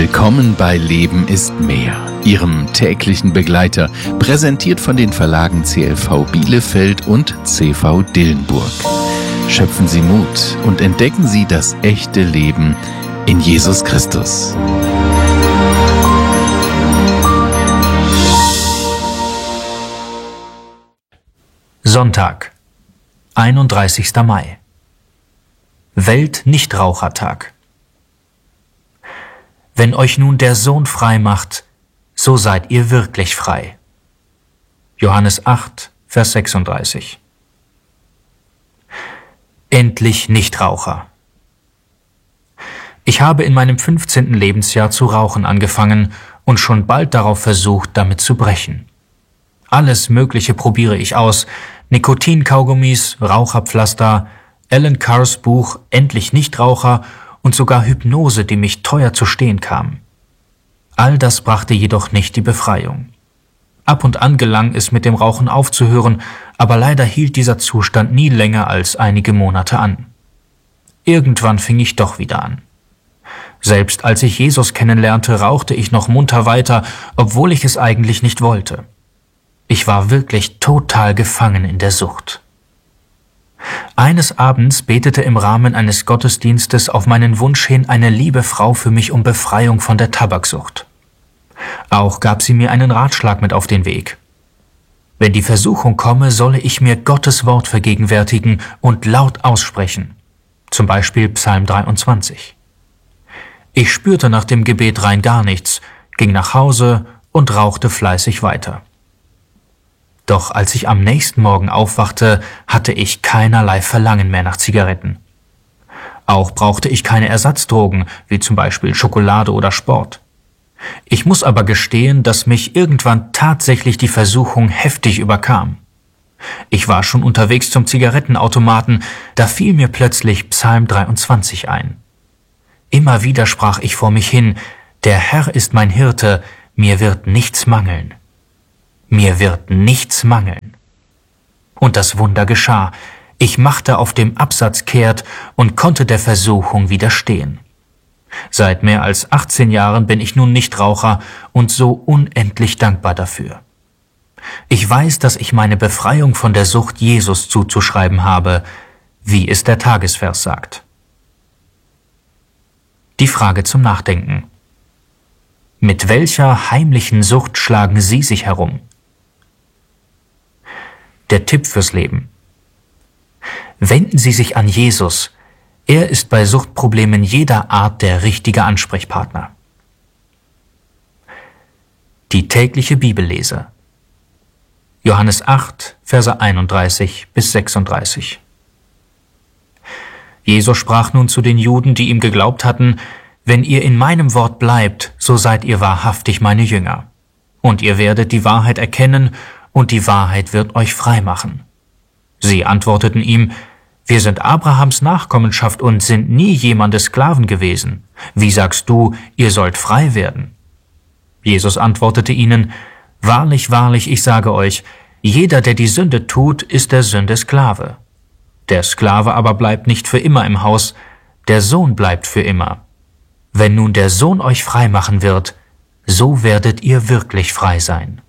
Willkommen bei Leben ist mehr, Ihrem täglichen Begleiter, präsentiert von den Verlagen CLV Bielefeld und CV Dillenburg. Schöpfen Sie Mut und entdecken Sie das echte Leben in Jesus Christus. Sonntag, 31. Mai. Welt-Nichtrauchertag. Wenn euch nun der Sohn frei macht, so seid ihr wirklich frei. Johannes 8, Vers 36. Endlich Nichtraucher. Ich habe in meinem 15. Lebensjahr zu rauchen angefangen und schon bald darauf versucht, damit zu brechen. Alles Mögliche probiere ich aus: Nikotinkaugummis, Raucherpflaster, Alan Carrs Buch Endlich Nichtraucher und sogar Hypnose, die mich teuer zu stehen kam. All das brachte jedoch nicht die Befreiung. Ab und an gelang es, mit dem Rauchen aufzuhören, aber leider hielt dieser Zustand nie länger als einige Monate an. Irgendwann fing ich doch wieder an. Selbst als ich Jesus kennenlernte, rauchte ich noch munter weiter, obwohl ich es eigentlich nicht wollte. Ich war wirklich total gefangen in der Sucht. Eines Abends betete im Rahmen eines Gottesdienstes auf meinen Wunsch hin eine liebe Frau für mich um Befreiung von der Tabaksucht. Auch gab sie mir einen Ratschlag mit auf den Weg. Wenn die Versuchung komme, solle ich mir Gottes Wort vergegenwärtigen und laut aussprechen. Zum Beispiel Psalm 23. Ich spürte nach dem Gebet rein gar nichts, ging nach Hause und rauchte fleißig weiter. Doch als ich am nächsten Morgen aufwachte, hatte ich keinerlei Verlangen mehr nach Zigaretten. Auch brauchte ich keine Ersatzdrogen, wie zum Beispiel Schokolade oder Sport. Ich muss aber gestehen, dass mich irgendwann tatsächlich die Versuchung heftig überkam. Ich war schon unterwegs zum Zigarettenautomaten, da fiel mir plötzlich Psalm 23 ein. Immer wieder sprach ich vor mich hin: Der Herr ist mein Hirte, mir wird nichts mangeln. Mir wird nichts mangeln. Und das Wunder geschah. Ich machte auf dem Absatz kehrt und konnte der Versuchung widerstehen. Seit mehr als 18 Jahren bin ich nun Nichtraucher und so unendlich dankbar dafür. Ich weiß, dass ich meine Befreiung von der Sucht Jesus zuzuschreiben habe, wie es der Tagesvers sagt. Die Frage zum Nachdenken: Mit welcher heimlichen Sucht schlagen Sie sich herum? Der Tipp fürs Leben: Wenden Sie sich an Jesus. Er ist bei Suchtproblemen jeder Art der richtige Ansprechpartner. Die tägliche Bibellese. Johannes 8, Verse 31 bis 36. Jesus sprach nun zu den Juden, die ihm geglaubt hatten: Wenn ihr in meinem Wort bleibt, so seid ihr wahrhaftig meine Jünger. Und ihr werdet die Wahrheit erkennen, und die Wahrheit wird euch frei machen. Sie antworteten ihm: Wir sind Abrahams Nachkommenschaft und sind nie jemandes Sklaven gewesen. Wie sagst du, ihr sollt frei werden? Jesus antwortete ihnen: Wahrlich, wahrlich, ich sage euch, jeder, der die Sünde tut, ist der Sünde Sklave. Der Sklave aber bleibt nicht für immer im Haus, der Sohn bleibt für immer. Wenn nun der Sohn euch frei machen wird, so werdet ihr wirklich frei sein.